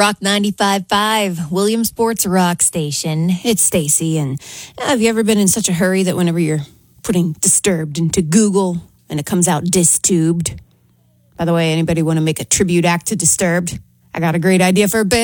Rock 95.5, Williamsport's rock station. It's Stacy, and have you ever been in such a hurry that whenever you're putting Disturbed into Google and it comes out Distubed? By the way, anybody want to make a tribute act to Disturbed? I got a great idea for a band.